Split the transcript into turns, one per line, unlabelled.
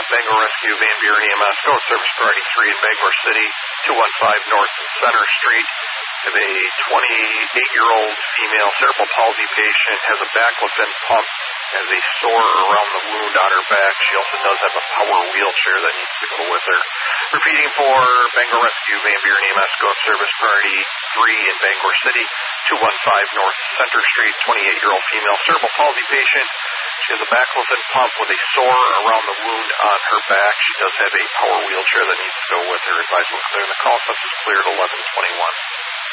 Bangor Rescue, Van Buren EMS, go service priority 3 in Bangor City, 215 North and Center Street. We have a 28-year-old female cerebral palsy patient, has a baclofen pump, has a sore around the wound on her back. She also does have a power wheelchair that needs to go with her. Repeating for Bangor Rescue, Van Buren EMS, go service priority 3 in Bangor City, 215 North Center Street, 28-year-old female cerebral palsy patient. She has a baclofen pump with a sore around the wound on her back. She does have a power wheelchair that needs to go with her. Advisable clear. The call census cleared 1121.